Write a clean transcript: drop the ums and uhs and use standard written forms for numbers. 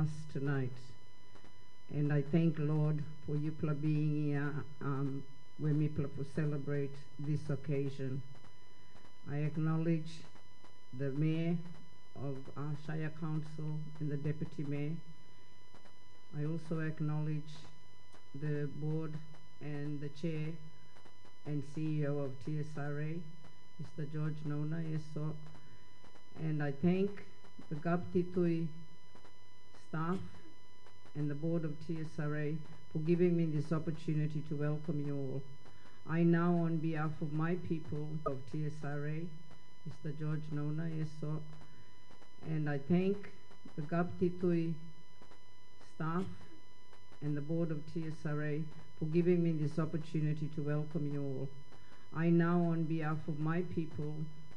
us tonight. And I thank Lord for you being here when we celebrate this occasion. I acknowledge the Mayor of our Shire Council and the Deputy Mayor. I also acknowledge the board and the Chair and CEO of TSRA, Mr. George Nona, and I thank the Gabtitui staff and the board of TSRA for giving me this opportunity to welcome you all. I now, on behalf of my people of TSRA, Mr. George Nona, and I thank the Gabtitui staff and the board of TSRA for giving me this opportunity to welcome you all. I now, on behalf of my people